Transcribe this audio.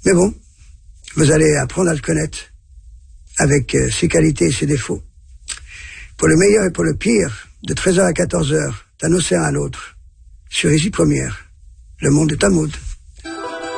Mais bon, vous allez apprendre à le connaître avec ses qualités et ses défauts. Pour le meilleur et pour le pire, de 13h à 14h, d'un océan à l'autre, sur Ici Première, le monde de Talmud.